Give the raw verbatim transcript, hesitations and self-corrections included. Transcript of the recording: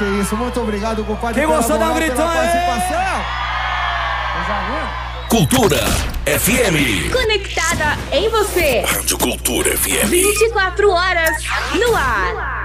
que isso. Muito obrigado, compadre. Quem gostou, dá um gritão aí. Participação. Cultura F M. Conectada em você. Rádio Cultura F M. vinte e quatro horas no ar.